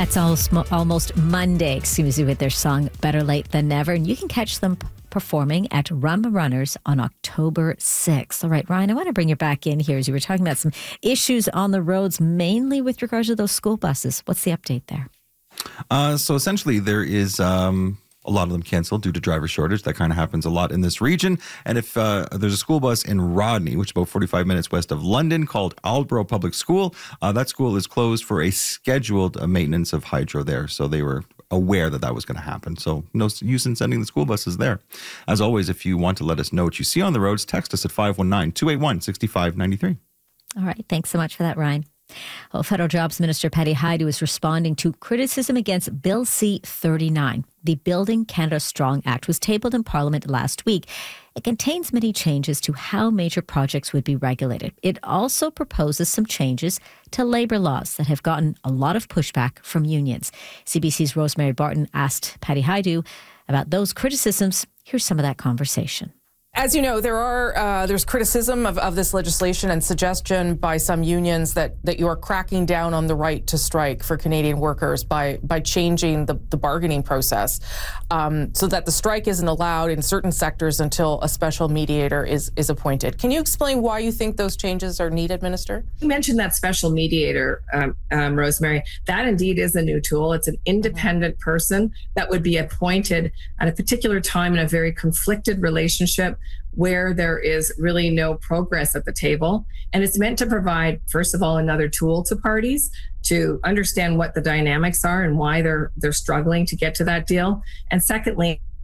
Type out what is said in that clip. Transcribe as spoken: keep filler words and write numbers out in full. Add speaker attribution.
Speaker 1: That's almost, almost Monday, excuse me, with their song Better Late Than Never. And you can catch them performing at Rum Runners on October sixth. All right, Ryan, I want to bring you back in here as you were talking about some issues on the roads, mainly with regards to those school buses. What's the update there?
Speaker 2: Uh, so essentially there is... Um A lot of them canceled due to driver shortage. That kind of happens a lot in this region. And if uh, there's a school bus in Rodney, which is about forty-five minutes west of London, called Aldborough Public School, uh, that school is closed for a scheduled uh, maintenance of hydro there. So they were aware that that was going to happen. So no use in sending the school buses there. As always, if you want to let us know what you see on the roads, text us at five one nine, two eight one, six five nine three.
Speaker 1: All right. Thanks so much for that, Ryan. Well, Federal Jobs Minister Patty Hajdu is responding to criticism against Bill C thirty-nine. The Building Canada Strong Act was tabled in Parliament last week. It contains many changes to how major projects would be regulated. It also proposes some changes to labour laws that have gotten a lot of pushback from unions. C B C's Rosemary Barton asked Patty Hajdu about those criticisms. Here's some of that conversation.
Speaker 3: As you know, there are uh, there's criticism of, of this legislation and suggestion by some unions that, that you are cracking down on the right to strike for Canadian workers by by changing the, the bargaining process um, so that the strike isn't allowed in certain sectors until a special mediator is, is appointed. Can you explain why you think those changes are needed, Minister?
Speaker 4: You mentioned that special mediator, um, um, Rosemary. That indeed is a new tool. It's an independent person that would be appointed at a particular time in a very conflicted relationship where there is really no progress at the table. And it's meant to provide, first of all, another tool to parties to understand what the dynamics are and why they're they're struggling to get to that deal. And secondly,